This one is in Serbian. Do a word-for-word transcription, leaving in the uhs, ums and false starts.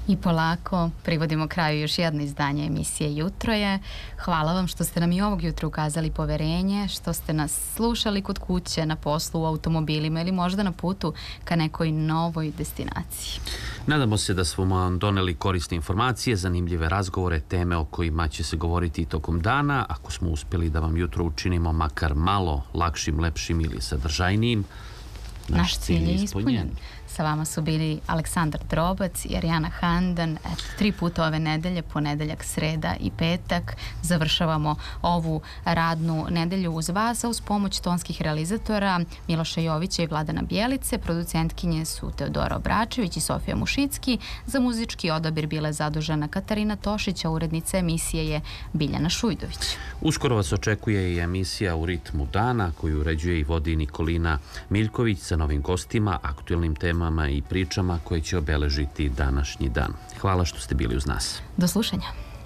I polako privodimo kraju još jedno izdanje emisije Jutro je. Hvala vam što ste nam i ovog jutra ukazali poverenje, što ste nas slušali kod kuće, na poslu, u automobilima ili možda na putu ka nekoj novoj destinaciji. Nadamo se da smo vam doneli korisne informacije, zanimljive razgovore, teme o kojima će se govoriti i tokom dana. Ako smo uspjeli da vam jutro učinimo makar malo lakšim, lepšim ili sadržajnijim, naš, naš cilj je ispunjen. Sa vama su bili Aleksandar Drobac i Arijana Handan. Eto, tri puta ove nedelje, ponedeljak, sreda i petak. Završavamo ovu radnu nedelju uz vas, a uz pomoć tonskih realizatora Miloša Jovića i Vladana Bjelice. Producentkinje su Teodora Obračević i Sofija Mušicki. Za muzički odabir bila je zadužena Katarina Tošić, a urednica emisije je Biljana Šujdović. Uskoro vas očekuje i emisija U ritmu dana, koju uređuje i vodi Nikolina Miljković sa novim gostima, aktuelnim temama i pričama koje će obeležiti današnji dan. Hvala što ste bili uz nas. Do slušanja.